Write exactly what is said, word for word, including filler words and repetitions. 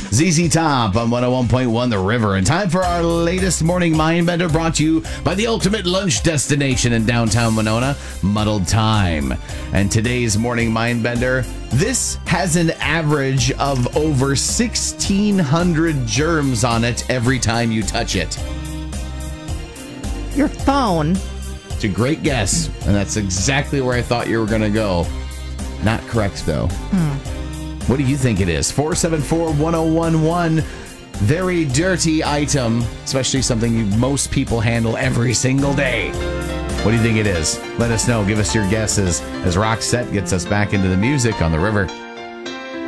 Z Z Top on one oh one point one The River. And time for our latest morning Mindbender, brought to you by the ultimate lunch destination in downtown Winona, Muddled Time. And today's morning Mindbender, this has an average of over sixteen hundred germs on it every time you touch it. Your phone. It's a great guess, and that's exactly where I thought you were going to go. Not correct, though. Hmm. What do you think it is? four seven four, one oh one one. Very dirty item, especially something you, most people handle every single day. What do you think it is? Let us know. Give us your guesses as Roxette gets us back into the music on The River.